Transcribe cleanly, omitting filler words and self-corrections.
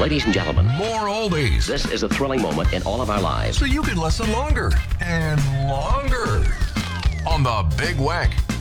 Ladies and gentlemen, More oldies. this is a thrilling moment in all of our lives. So you can listen longer and longer on the Big Wack